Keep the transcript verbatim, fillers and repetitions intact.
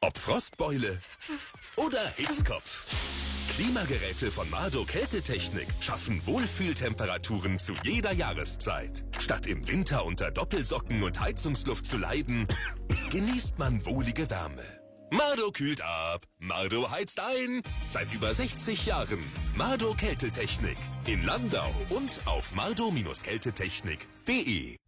Ob Frostbeule oder Hitzkopf. Klimageräte von Mardo Kältetechnik schaffen Wohlfühltemperaturen zu jeder Jahreszeit. Statt im Winter unter Doppelsocken und Heizungsluft zu leiden, genießt man wohlige Wärme. Mardo kühlt ab, Mardo heizt ein. Seit über sechzig Jahren Mardo Kältetechnik in Landau und auf mardo Kältetechnik punkt de.